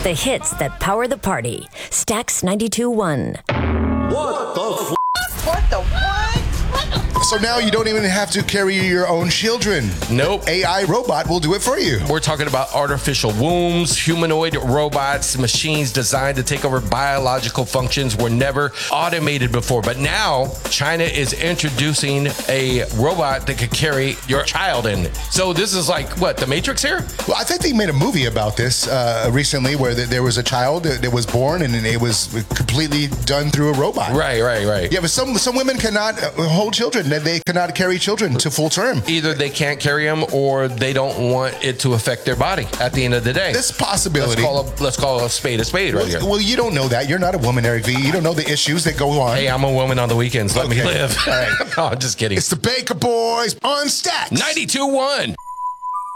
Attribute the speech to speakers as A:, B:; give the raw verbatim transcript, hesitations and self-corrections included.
A: The hits that power the party. Stax ninety-two point one.
B: What the f?
C: What the what?
D: So now you don't even have to carry your own children.
E: Nope.
D: A I robot will do it for you.
E: We're talking about artificial wombs, humanoid robots, machines designed to take over biological functions were never automated before. But now China is introducing a robot that could carry your child in. So this is like, what, the Matrix here?
D: Well, I think they made a movie about this uh, recently where th- there was a child that, that was born and it was completely done through a robot.
E: Right, right, right.
D: Yeah, but some, some women cannot uh, hold children. They cannot carry children to full term.
E: Either they can't carry them or they don't want it to affect their body at the end of the day.
D: This possibility.
E: Let's call a, let's call a spade a spade right
D: well,
E: here.
D: Well, you don't know that. You're not a woman, Eric V. You don't know the issues that go on.
E: Hey, I'm a woman on the weekends. Let
D: Okay.
E: me live.
D: All right.
E: No, I'm just kidding.
D: It's the Baker Boys on Stax
E: ninety-two point one.